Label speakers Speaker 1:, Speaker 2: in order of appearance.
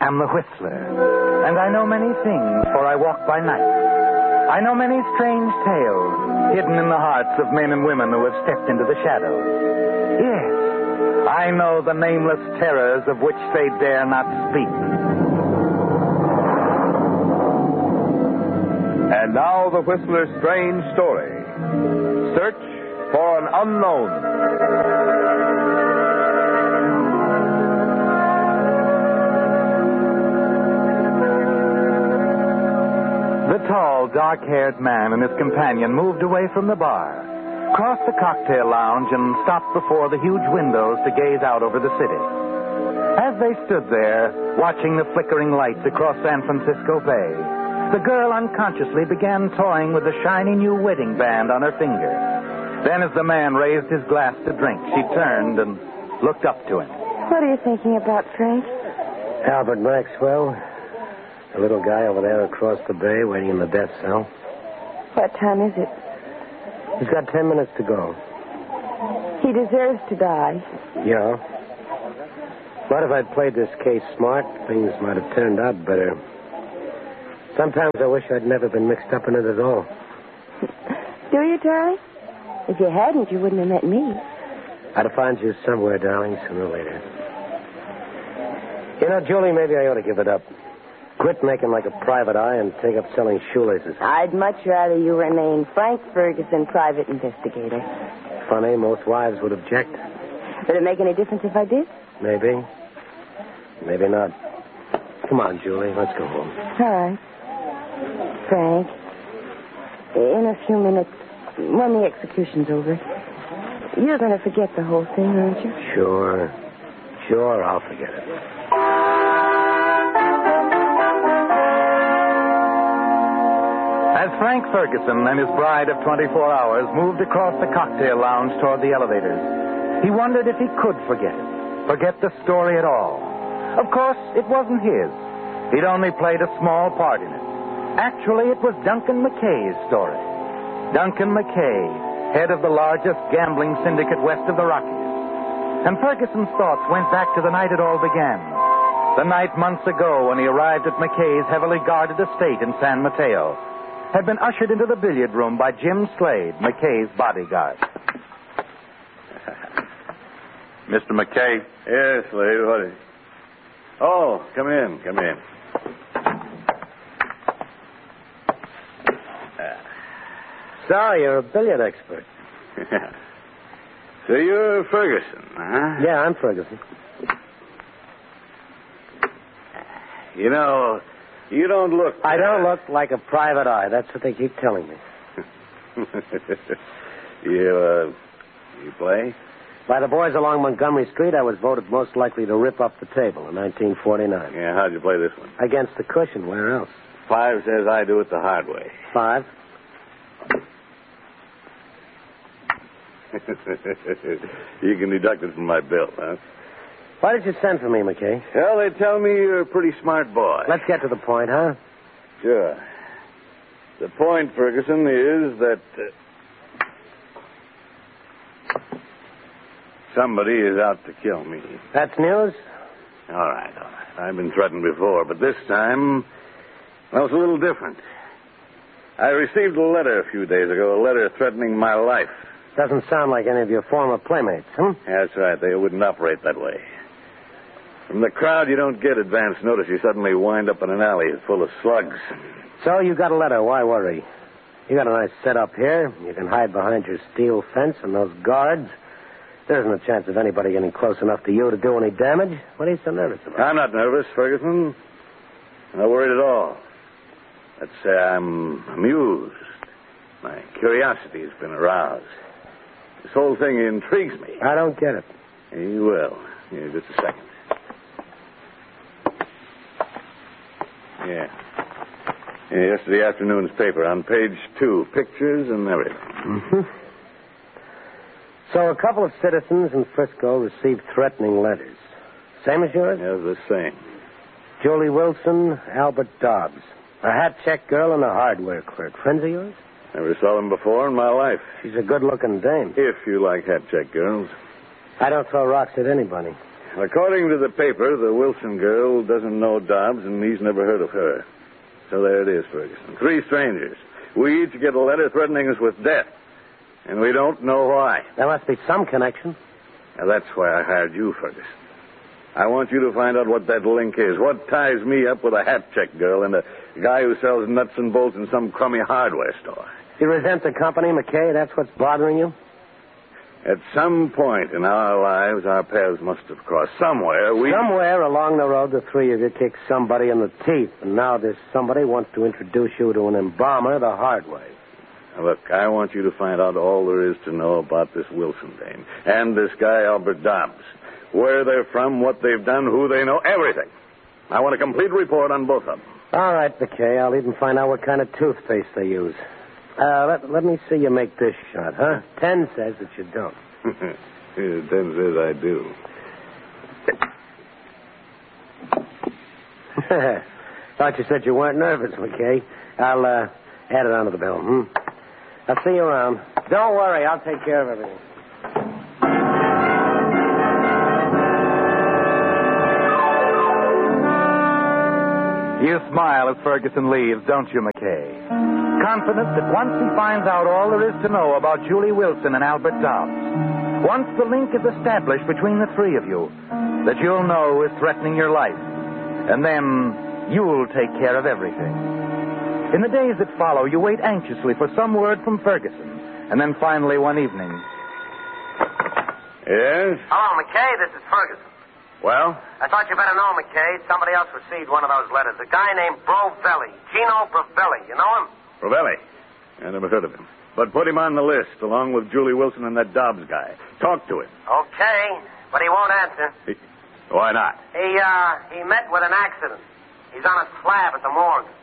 Speaker 1: am the Whistler, and I know many things, for I walk by night. I know many strange tales hidden in the hearts of men and women who have stepped into the shadows. Yes, I know the nameless terrors of which they dare not speak.
Speaker 2: And now the Whistler's strange story. Search for an Unknown.
Speaker 1: The tall, dark-haired man and his companion moved away from the bar, crossed the cocktail lounge, and stopped before the huge windows to gaze out over the city. As they stood there, watching the flickering lights across San Francisco Bay, the girl unconsciously began toying with the shiny new wedding band on her finger. Then, as the man raised his glass to drink, she turned and looked up to him.
Speaker 3: What are you thinking about, Frank?
Speaker 4: Albert Maxwell. The little guy over there across the bay waiting in the death cell.
Speaker 3: What time is it?
Speaker 4: He's got 10 minutes to go.
Speaker 3: He deserves to die.
Speaker 4: Yeah. But if I'd played this case smart, things might have turned out better. Sometimes I wish I'd never been mixed up in it at all.
Speaker 3: Do you, Charlie? If you hadn't, you wouldn't have met me.
Speaker 4: I'd find you somewhere, darling, sooner or later. You know, Julie, maybe I ought to give it up. Quit making like a private eye and take up selling shoelaces.
Speaker 3: I'd much rather you remain Frank Ferguson, private investigator.
Speaker 4: Funny, most wives would object.
Speaker 3: Would it make any difference if I did?
Speaker 4: Maybe. Maybe not. Come on, Julie, let's go home.
Speaker 3: All right. Frank, in a few minutes, when the execution's over, you're going to forget the whole thing, aren't you?
Speaker 4: Sure, I'll forget it.
Speaker 1: As Frank Ferguson and his bride of 24 hours moved across the cocktail lounge toward the elevators, he wondered if he could forget it, forget the story at all. Of course, it wasn't his. He'd only played a small part in it. Actually, it was Duncan McKay's story. Duncan McKay, head of the largest gambling syndicate west of the Rockies. And Ferguson's thoughts went back to the night it all began. The night months ago when he arrived at McKay's heavily guarded estate in San Mateo, had been ushered into the billiard room by Jim Slade, McKay's bodyguard.
Speaker 5: Mr. McKay?
Speaker 6: Yes, Slade, what is it? Oh, come in.
Speaker 4: So, you're a billiard expert.
Speaker 6: So you're Ferguson, huh?
Speaker 4: Yeah, I'm Ferguson.
Speaker 6: You know, you don't look...
Speaker 4: I don't look like a private eye. That's what they keep telling me.
Speaker 6: You play?
Speaker 4: By the boys along Montgomery Street, I was voted most likely to rip up the table in 1949.
Speaker 6: Yeah, how'd you play this one?
Speaker 4: Against the cushion. Where else?
Speaker 6: 5 says I do it the hard way.
Speaker 4: 5.
Speaker 6: You can deduct it from my bill, huh?
Speaker 4: Why did you send for me, McKay?
Speaker 6: Well, they tell me you're a pretty smart boy.
Speaker 4: Let's get to the point, huh?
Speaker 6: Sure. The point, Ferguson, is that somebody is out to kill me.
Speaker 4: That's news?
Speaker 6: All right. I've been threatened before, but this time, well, it's a little different. I received a letter a few days ago, a letter threatening my life.
Speaker 4: Doesn't sound like any of your former playmates, huh?
Speaker 6: Yeah, that's right. They wouldn't operate that way. From the crowd, you don't get advance notice. You suddenly wind up in an alley full of slugs.
Speaker 4: So you got a letter. Why worry? You got a nice setup here. You can hide behind your steel fence and those guards. There isn't a chance of anybody getting close enough to you to do any damage. What are you so nervous about?
Speaker 6: I'm not nervous, Ferguson. I'm not worried at all. Let's say I'm amused. My curiosity has been aroused. This whole thing intrigues me.
Speaker 4: I don't get it.
Speaker 6: You will. Here, just a second. Yeah. Yesterday afternoon's paper on page 2. Pictures and everything.
Speaker 4: Mm-hmm. So a couple of citizens in Frisco received threatening letters. Same as yours?
Speaker 6: Yeah, the same.
Speaker 4: Julie Wilson, Albert Dobbs. A hat check girl and a hardware clerk. Friends of yours?
Speaker 6: Never saw them before in my life.
Speaker 4: She's a good-looking dame.
Speaker 6: If you like hat check girls.
Speaker 4: I don't throw rocks at anybody.
Speaker 6: According to the paper, the Wilson girl doesn't know Dobbs, and he's never heard of her. So there it is, Ferguson. 3 strangers. We each get a letter threatening us with death, and we don't know why.
Speaker 4: There must be some connection.
Speaker 6: Now, that's why I hired you, Ferguson. I want you to find out what that link is. What ties me up with a hat-check girl and a guy who sells nuts and bolts in some crummy hardware store.
Speaker 4: You resent the company, McKay? That's what's bothering you?
Speaker 6: At some point in our lives, our paths must have crossed. Somewhere
Speaker 4: along the road, the 3 of you kicked somebody in the teeth, and now this somebody wants to introduce you to an embalmer the hard way.
Speaker 6: Now, look, I want you to find out all there is to know about this Wilson dame and this guy, Albert Dobbs. Where they're from, what they've done, who they know, everything. I want a complete report on both of them.
Speaker 4: All right, McKay. I'll even find out what kind of toothpaste they use. Let me see you make this shot, huh? 10 says that you don't.
Speaker 6: 10 says I do.
Speaker 4: Thought you said you weren't nervous, McKay. I'll add it onto the bill, I'll see you around. Don't worry, I'll take care of everything.
Speaker 1: You smile as Ferguson leaves, don't you, McKay? Confident that once he finds out all there is to know about Julie Wilson and Albert Dobbs, once the link is established between the 3 of you, that you'll know is threatening your life, and then you'll take care of everything. In the days that follow, you wait anxiously for some word from Ferguson, and then finally one evening...
Speaker 6: Yes?
Speaker 4: Hello, McKay. This is Ferguson.
Speaker 6: Well?
Speaker 4: I thought you better know, McKay. Somebody else received one of those letters. A guy named Brovelli. Gino Brovelli. You know him?
Speaker 6: Brovelli? I never heard of him. But put him on the list, along with Julie Wilson and that Dobbs guy. Talk to him.
Speaker 4: Okay, but he won't answer.
Speaker 6: Why not?
Speaker 4: He met with an accident. He's on a slab at the morgue.